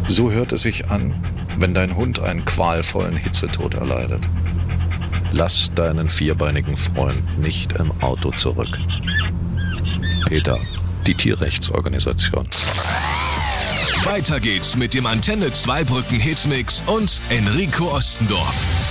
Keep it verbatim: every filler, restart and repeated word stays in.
So hört es sich an, wenn dein Hund einen qualvollen Hitzetod erleidet. Lass deinen vierbeinigen Freund nicht im Auto zurück. PETA, die Tierrechtsorganisation. Weiter geht's mit dem Antenne Zweibrücken Hitmix und Enrico Ostendorf.